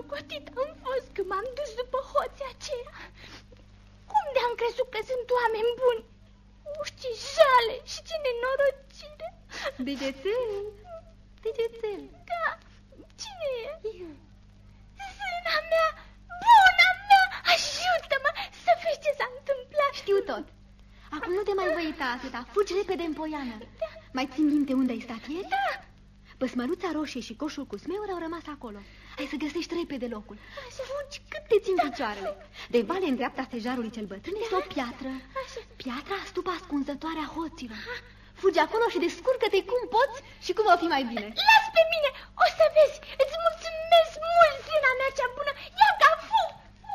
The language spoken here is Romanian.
socotit am fost când m-am dus după hoții aceia. Cum de-am crezut că sunt oameni buni? Ce jale și ce nenorocire. Degețel, degețel. Da, cine e? Eu. Zâna mea, buna mea, ajută-mă să vezi ce s-a întâmplat. Știu tot. Acum nu te mai voi uita atâta, fugi repede în poiană. Da. Mai țin minte unde ai stat ieri? Da. Păsmăruța roșie și coșul cu smeuri au rămas acolo. Hai să găsești repede locul. Așa. Fugi cât te țin picioarele. De vale în dreapta stejarului cel bătrân este o piatră. Așa. Piatra stupa ascunzătoare a hoților. Fugi acolo și descurcă-te cum poți și cum va fi mai bine. Las pe mine, o să vezi, îți